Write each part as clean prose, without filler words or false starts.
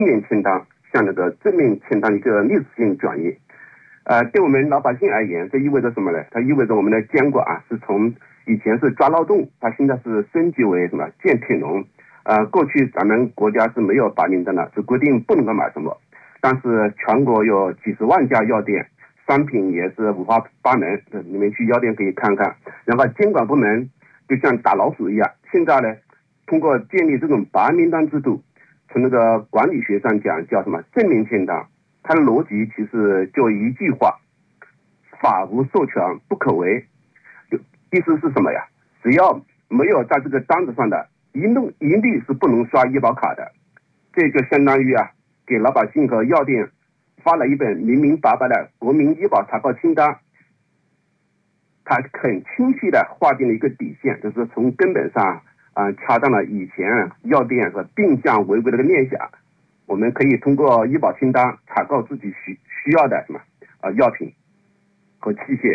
面签单向那个正面签单一个历史性转移。对我们老百姓而言，这意味着什么呢？它意味着我们的监管是从以前是抓劳动，它现在是升级为什么建铁笼。过去咱们国家是没有白名单的，只规定不能够买什么，但是全国有几十万家药店，商品也是五花八门，你们去药店可以看看。然后监管部门就像打老鼠一样，现在呢，通过建立这种白名单制度，从那个管理学上讲叫什么正面签单，它的逻辑其实就一句话：法无授权不可为。意思是什么呀？只要没有在这个单子上的一律是不能刷医保卡的。这就相当于给老百姓和药店发了一本明明白白的国民医保查报清单，它很清晰的划定了一个底线，就是从根本上掐断了以前药店和定向违规的念想。我们可以通过医保清单查告自己需要的什么药品和器械。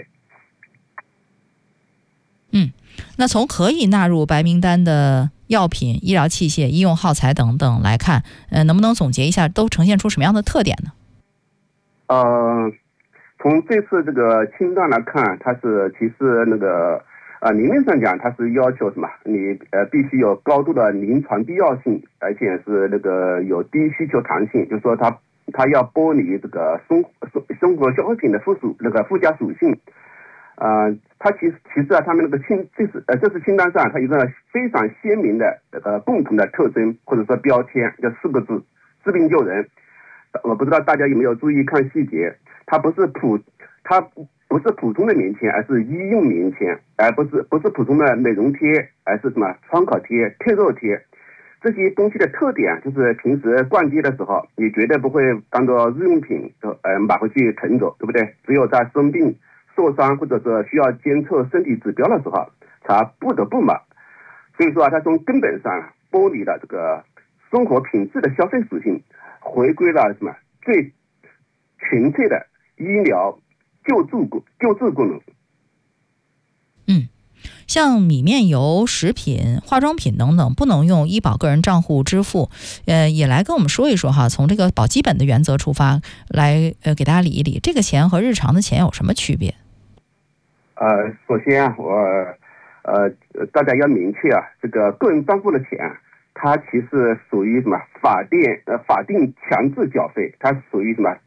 那从可以纳入白名单的药品、医疗器械、医用耗材等等来看，能不能总结一下都呈现出什么样的特点呢？ 从这次这个清单来看，它是其实那个理论上讲，它是要求什么？你必须有高度的临床必要性，而且是那个有低需求弹性，就是说它要剥离这个生活消费品的附加属性。它其实他们那个这次清单上，它有一个非常鲜明的共同的特征或者说标签，叫4个字：治病救人。我不知道大家有没有注意看细节，它不是普通的棉签，而是医用棉签，而不是普通的美容贴，而是什么创可贴、退热贴。这些东西的特点就是平时逛街的时候，你绝对不会当做日用品买回去囤着，对不对？只有在生病、受伤或者是需要监测身体指标的时候才不得不买。所以说它从根本上剥离了这个生活品质的消费属性，回归了什么最纯粹的医疗救治功能。 像米面油、食品、化妆品等等不能用医保个人账户支付，也来跟我们说一说哈，从这个保基本的原则出发来给大家理一理，这个钱和日常的钱有什么区别？ 首先大家要明确这个个人账户的钱，它其实属于什么法定强制缴费，它属于什么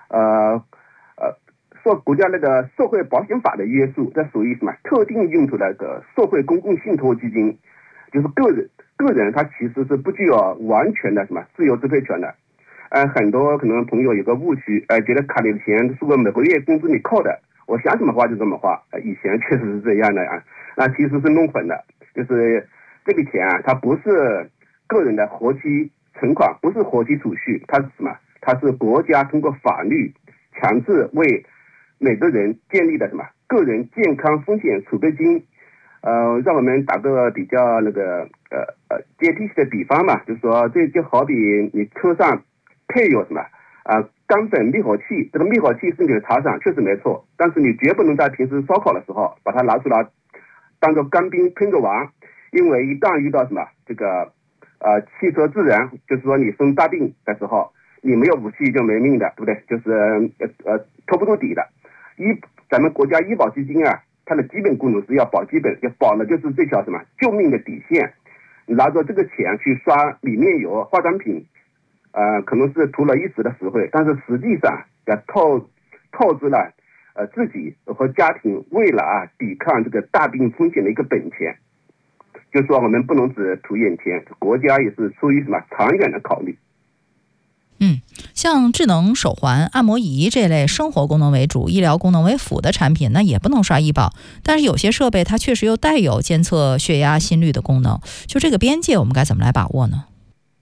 受国家那个社会保险法的约束，这属于什么特定用途的社会公共信托基金，就是个人他其实是不具有完全的什么自由支配权的。很多可能朋友有个误区，觉得卡里的钱是我每个月工资里扣的，我想怎么花就怎么花。以前确实是这样的那其实是弄混的，就是这个钱它不是个人的活期存款，不是活期储蓄，它是什么？它是国家通过法律强制为每个人建立的什么个人健康风险储备金。让我们打个比较接地气的比方嘛，就是说这就好比你车上配有什么干粉灭火器，这个灭火器是你的茶伞，确实没错，但是你绝不能在平时烧烤的时候把它拿出来当做干冰喷着玩，因为一旦遇到什么汽车致人，就是说你生大病的时候，你没有武器就没命的，对不对？就是拖不住底的。咱们国家医保基金它的基本功能是要保基本，要保的就是这条什么救命的底线。你拿着这个钱去刷米面油、化妆品，可能是图了一时的实惠，但是实际上要透支了自己和家庭为了抵抗这个大病风险的一个本钱。就是说我们不能只图眼前，国家也是出于什么长远的考虑。 像智能手环、按摩仪这类生活功能为主、医疗功能为辅的产品，那也不能刷医保。但是有些设备它确实又带有监测血压、心率的功能，就这个边界我们该怎么来把握呢？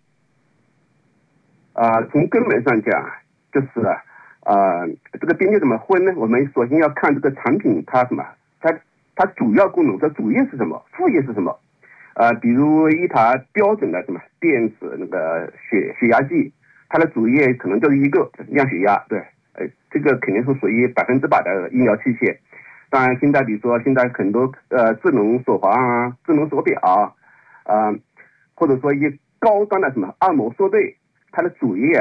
从根本上讲，就是这个边界怎么分呢？我们首先要看这个产品它它主要功能，它主业是什么，副业是什么。比如一台标准的电子血压计，它的主业可能就是一个量血压，对，这个肯定是属于100%的医疗器械。当然，现在比如说现在很多智能手环智能手表或者说一些高端的按摩设备， 它的主业